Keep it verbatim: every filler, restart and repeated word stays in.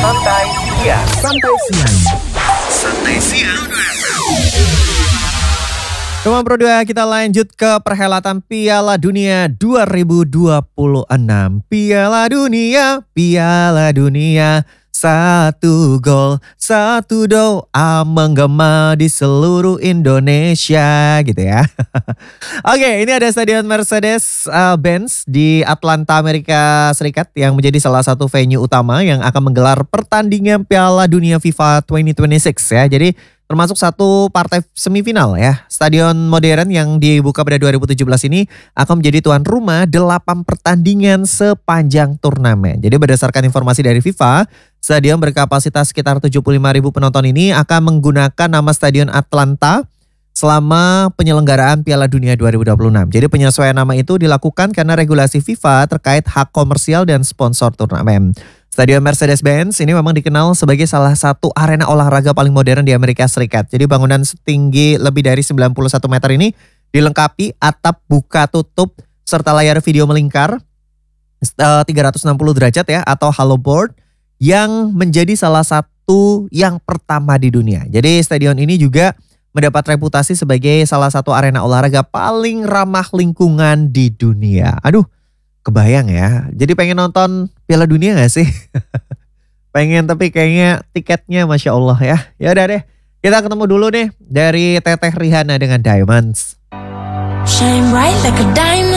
Santai Siang. Santai Siang. Santai Siang. Rumah Pro dua, kita lanjut ke perhelatan Piala Dunia dua ribu dua puluh enam. Piala Dunia, Piala Dunia. Satu gol, satu doa menggema di seluruh Indonesia gitu ya. Oke, ini ada Stadion Mercedes-Benz di Atlanta, Amerika Serikat yang menjadi salah satu venue utama yang akan menggelar pertandingan Piala Dunia FIFA dua ribu dua puluh enam ya. Jadi termasuk satu partai semifinal ya. Stadion modern yang dibuka pada dua ribu tujuh belas ini akan menjadi tuan rumah delapan pertandingan sepanjang turnamen. Jadi berdasarkan informasi dari FIFA, stadion berkapasitas sekitar tujuh puluh lima ribu penonton ini akan menggunakan nama Stadion Atlanta selama penyelenggaraan Piala Dunia dua ribu dua puluh enam. Jadi penyesuaian nama itu dilakukan karena regulasi FIFA terkait hak komersial dan sponsor turnamen. Stadion Mercedes-Benz ini memang dikenal sebagai salah satu arena olahraga paling modern di Amerika Serikat. Jadi bangunan setinggi lebih dari sembilan puluh satu meter ini dilengkapi atap buka tutup serta layar video melingkar tiga ratus enam puluh derajat ya atau hollow board yang menjadi salah satu yang pertama di dunia. Jadi stadion ini juga mendapat reputasi sebagai salah satu arena olahraga paling ramah lingkungan di dunia. Aduh, kebayang ya. Jadi pengen nonton Piala Dunia gak sih? Pengen tapi kayaknya tiketnya Masya Allah ya. Ya udah deh, kita ketemu dulu nih dari Teteh Rihanna dengan Diamonds. Shine bright like a diamond.